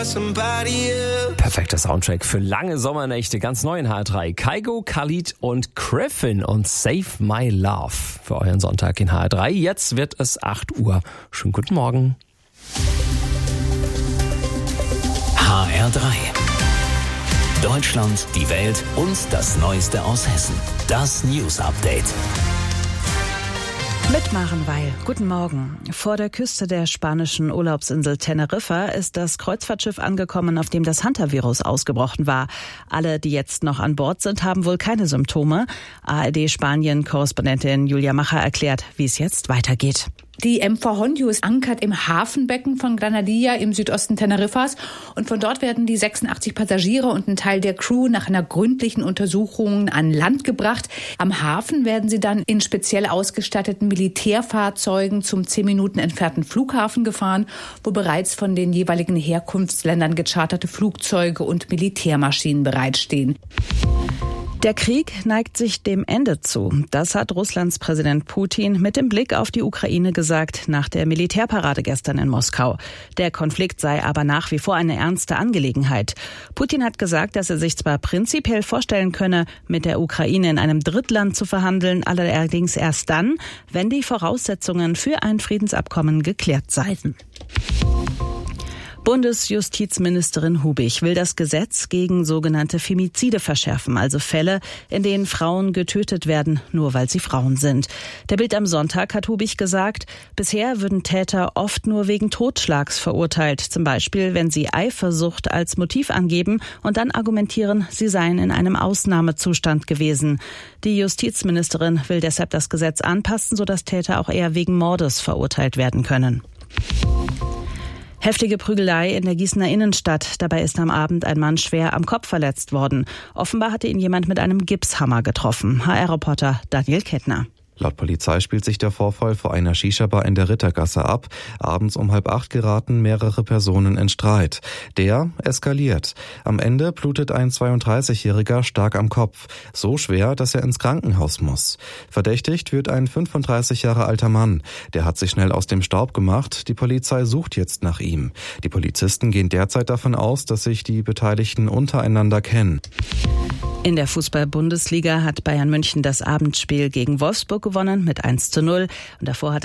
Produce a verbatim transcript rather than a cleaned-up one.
Perfekter Soundtrack für lange Sommernächte, ganz neu in H R drei. Kygo, Khalid und Griffin und Save My Love für euren Sonntag in H R drei. Jetzt wird es acht Uhr. Schönen guten Morgen. H R drei. Deutschland, die Welt und das Neueste aus Hessen. Das News Update. Mit Maren Weil. Guten Morgen. Vor der Küste der spanischen Urlaubsinsel Teneriffa ist das Kreuzfahrtschiff angekommen, auf dem das Hunter-Virus ausgebrochen war. Alle, die jetzt noch an Bord sind, haben wohl keine Symptome. A R D-Spanien-Korrespondentin Julia Macher erklärt, wie es jetzt weitergeht. Die M V Hondius ankert im Hafenbecken von Granadilla im Südosten Teneriffas und von dort werden die sechsundachtzig Passagiere und ein Teil der Crew nach einer gründlichen Untersuchung an Land gebracht. Am Hafen werden sie dann in speziell ausgestatteten Militärfahrzeugen zum zehn Minuten entfernten Flughafen gefahren, wo bereits von den jeweiligen Herkunftsländern gecharterte Flugzeuge und Militärmaschinen bereitstehen. Der Krieg neigt sich dem Ende zu. Das hat Russlands Präsident Putin mit dem Blick auf die Ukraine gesagt nach der Militärparade gestern in Moskau. Der Konflikt sei aber nach wie vor eine ernste Angelegenheit. Putin hat gesagt, dass er sich zwar prinzipiell vorstellen könne, mit der Ukraine in einem Drittland zu verhandeln, allerdings erst dann, wenn die Voraussetzungen für ein Friedensabkommen geklärt seien. Bundesjustizministerin Hubig will das Gesetz gegen sogenannte Femizide verschärfen, also Fälle, in denen Frauen getötet werden, nur weil sie Frauen sind. Der Bild am Sonntag hat Hubig gesagt, bisher würden Täter oft nur wegen Totschlags verurteilt, zum Beispiel wenn sie Eifersucht als Motiv angeben und dann argumentieren, sie seien in einem Ausnahmezustand gewesen. Die Justizministerin will deshalb das Gesetz anpassen, sodass Täter auch eher wegen Mordes verurteilt werden können. Heftige Prügelei in der Gießener Innenstadt. Dabei ist am Abend ein Mann schwer am Kopf verletzt worden. Offenbar hatte ihn jemand mit einem Gipshammer getroffen. H R-Reporter Daniel Kettner. Laut Polizei spielt sich der Vorfall vor einer Shisha-Bar in der Rittergasse ab. Abends um halb acht geraten mehrere Personen in Streit. Der eskaliert. Am Ende blutet ein zweiunddreißigjähriger stark am Kopf. So schwer, dass er ins Krankenhaus muss. Verdächtigt wird ein fünfunddreißig Jahre alter Mann. Der hat sich schnell aus dem Staub gemacht. Die Polizei sucht jetzt nach ihm. Die Polizisten gehen derzeit davon aus, dass sich die Beteiligten untereinander kennen. In der Fußball-Bundesliga hat Bayern München das Abendspiel gegen Wolfsburg gewonnen mit eins zu null. Und davor hat